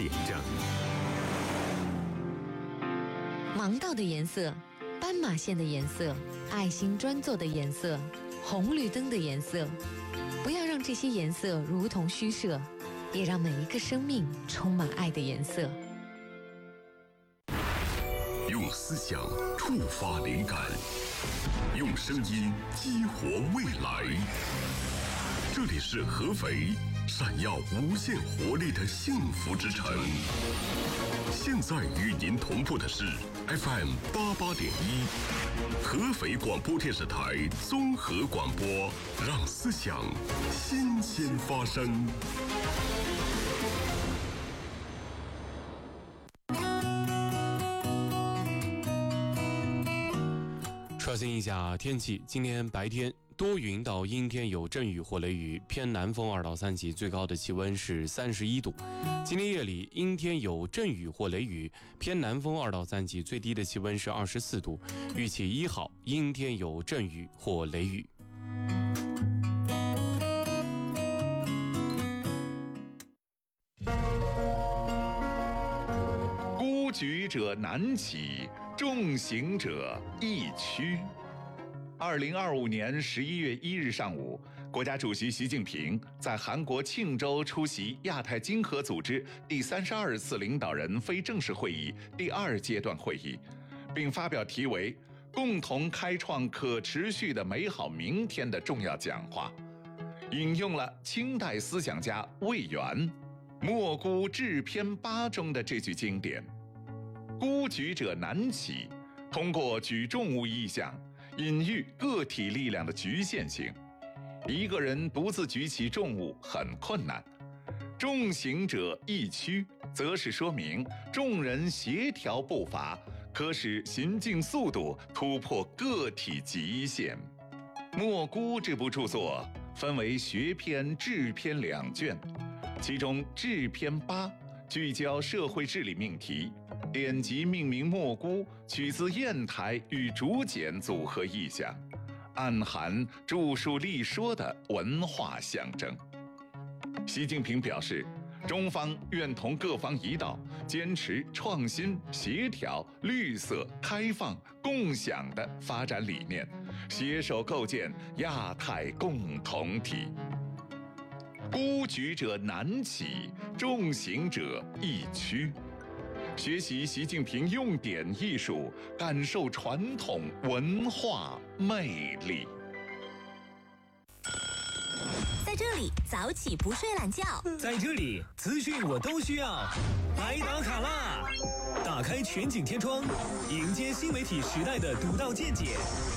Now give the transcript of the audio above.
点着。 盲道的颜色，斑马线的颜色，爱心专座的颜色，红绿灯的颜色，不要让这些颜色如同虚设，也让每一个生命充满爱的颜色。 用思想触发灵感，用声音激活未来。这里是合肥，闪耀无限活力的幸福之城。现在与您同步的是 FM 88.1，合肥广播电视台综合广播，让思想新鲜发生。 刷新一下天气，今天白天多云到阴天，有阵雨或雷雨，偏南风2到3级，最高的气温是31度。今天夜里阴天有阵雨或雷雨，偏南风2到3级，最低的气温是24度。预计1号阴天有阵雨或雷雨。 孤举者难起，重行者易趋。2025年11月1日上午，国家主席习近平在韩国庆州出席亚太经合组织第32次领导人非正式会议第2阶段会议，并发表题为“共同开创可持续的美好明天”的重要讲话，引用了清代思想家魏源《莫孤致篇8》中的这句经典：“孤举者难起”，通过举重物意象隐喻个体力量的局限性，一个人独自举起重物很困难。重行者易趋，则是说明众人协调步伐，可使行进速度突破个体极限。《莫孤》这部著作分为学篇、志篇2卷，其中志篇8聚焦社会治理命题，典籍命名莫孤，取自砚台与竹简组合意象，暗含著述立说的文化象征。习近平表示，中方愿同各方一道，坚持创新、协调、绿色、开放、共享的发展理念，携手构建亚太共同体。孤举者难起，重行者易趋。学习习近平用典艺术，感受传统文化魅力。 在这里早起不睡懒觉， 在这里资讯我都需要，来打卡啦！打开全景天窗，迎接新媒体时代的独到见解。